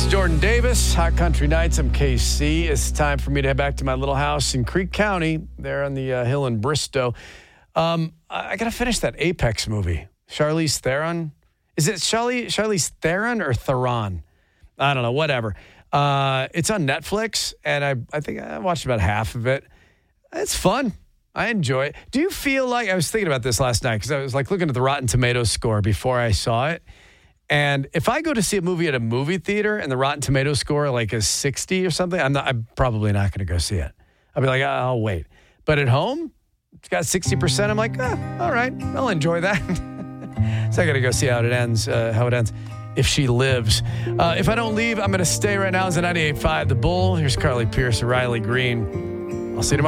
It's Jordan Davis, Hot Country Nights. I'm KC. It's time for me to head back to my little house in Creek County, there on the hill in Bristow. I got to finish that Apex movie. Charlize Theron. Is it Charlize Theron or Theron? I don't know, whatever. It's on Netflix, and I think I watched about half of it. It's fun. I enjoy it. Do you feel like, I was thinking about this last night because I was like looking at the Rotten Tomatoes score before I saw it. And if I go to see a movie at a movie theater and the Rotten Tomatoes score like is 60 or something, I'm probably not going to go see it. I'll be like, I'll wait. But at home, it's got 60%. I'm like, all right, I'll enjoy that. So I got to go see how it ends. If she lives. If I don't leave, I'm going to stay right now. It's a 98.5 The Bull. Here's Carly Pierce, Riley Green. I'll see you tomorrow.